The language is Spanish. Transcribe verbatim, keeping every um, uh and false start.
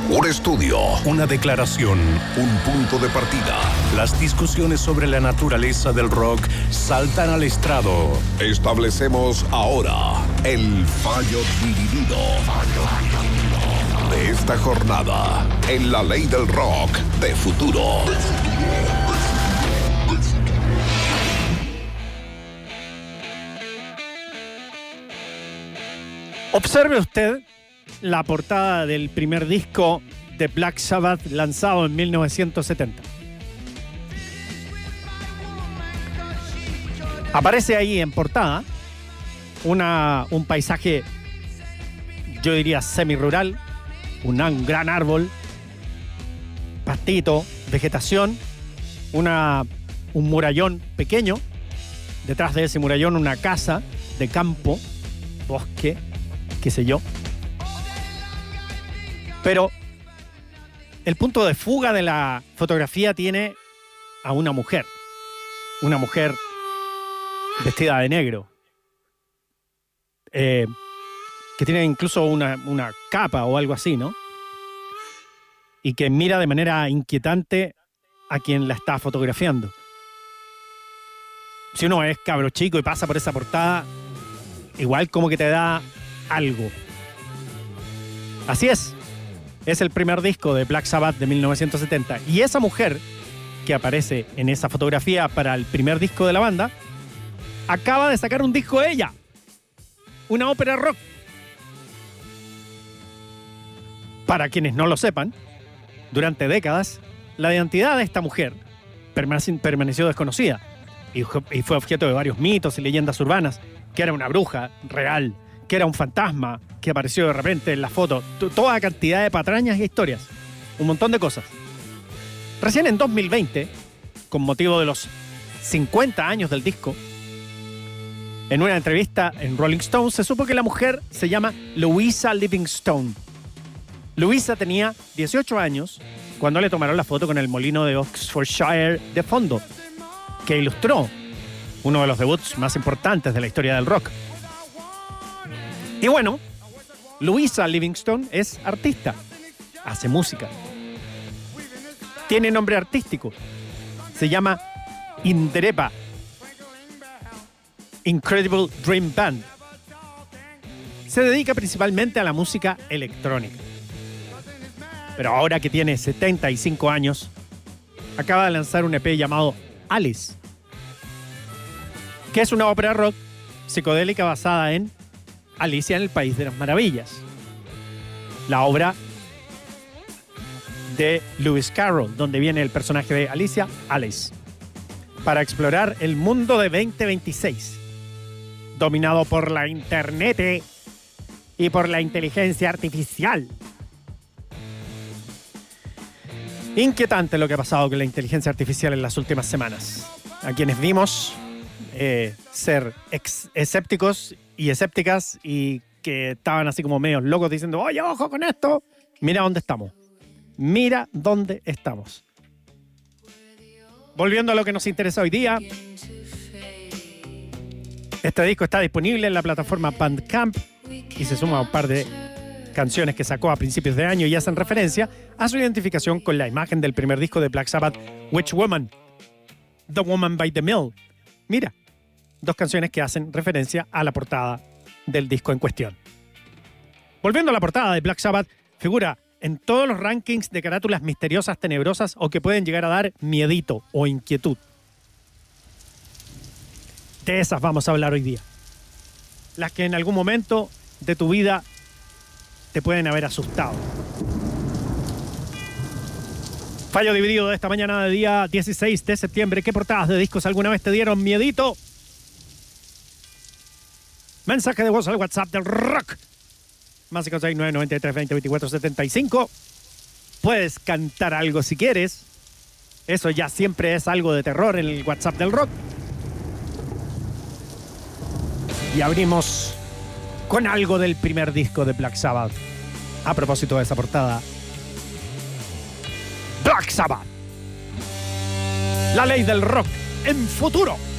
Un estudio, una declaración, un punto de partida. Las discusiones sobre la naturaleza del rock saltan al estrado. Establecemos ahora el fallo dividido de esta jornada en la ley del rock de futuro. Observe usted la portada del primer disco de Black Sabbath lanzado en mil novecientos setenta. Aparece ahí en portada una, un paisaje, yo diría semi-rural, un, un gran árbol, pastito, vegetación, una, un murallón pequeño, detrás de ese murallón una casa de campo, bosque, qué sé yo. Pero el punto de fuga de la fotografía tiene a una mujer. Una mujer vestida de negro. Eh, que tiene incluso una, una capa o algo así, ¿no? Y que mira de manera inquietante a quien la está fotografiando. Si uno es cabro chico y pasa por esa portada, igual como que te da algo. Así es. Es el primer disco de Black Sabbath de mil novecientos setenta. Y esa mujer que aparece en esa fotografía para el primer disco de la banda acaba de sacar un disco ella. Una ópera rock. Para quienes no lo sepan, durante décadas, la identidad de esta mujer permaneció desconocida y fue objeto de varios mitos y leyendas urbanas, que era una bruja real, que era un fantasma que apareció de repente en la foto. Toda cantidad de patrañas e historias. Un montón de cosas. Recién en dos mil veinte, con motivo de los cincuenta años del disco, en una entrevista en Rolling Stone se supo que la mujer se llama Louisa Livingstone. Louisa tenía dieciocho años cuando le tomaron la foto con el molino de Oxfordshire de fondo, que ilustró uno de los debuts más importantes de la historia del rock. Y bueno, Louisa Livingstone es artista, hace música. Tiene nombre artístico, se llama Indrepa, Incredible Dream Band. Se dedica principalmente a la música electrónica. Pero ahora que tiene setenta y cinco años, acaba de lanzar un E P llamado Alice, que es una ópera rock psicodélica basada en Alicia en el País de las Maravillas, la obra de Lewis Carroll, donde viene el personaje de Alicia, Alice, para explorar el mundo de veinte veintiséis, dominado por la internet y por la inteligencia artificial. Inquietante lo que ha pasado con la inteligencia artificial en las últimas semanas. A quienes vimos eh, ser ex- escépticos y escépticas y que estaban así como medios locos diciendo, oye, ojo con esto. Mira dónde estamos. Mira dónde estamos. Volviendo a lo que nos interesa hoy día. Este disco está disponible en la plataforma Bandcamp y se suma a un par de canciones que sacó a principios de año y hacen referencia a su identificación con la imagen del primer disco de Black Sabbath, Witch Woman, The Woman by the Mill. Mira, dos canciones que hacen referencia a la portada del disco en cuestión. Volviendo a la portada de Black Sabbath, figura en todos los rankings de carátulas misteriosas, tenebrosas o que pueden llegar a dar miedito o inquietud. De esas vamos a hablar hoy día. Las que en algún momento de tu vida te pueden haber asustado. Fallo dividido de esta mañana de día dieciséis de septiembre. ¿Qué portadas de discos alguna vez te dieron miedito? Mensaje de voz al WhatsApp del rock. Más cinco seis nueve nueve tres veinte veinticuatro setenta y cinco. Puedes cantar algo si quieres. Eso ya siempre es algo de terror en el WhatsApp del rock. Y abrimos con algo del primer disco de Black Sabbath. A propósito de esa portada. Black Sabbath. La ley del rock en futuro.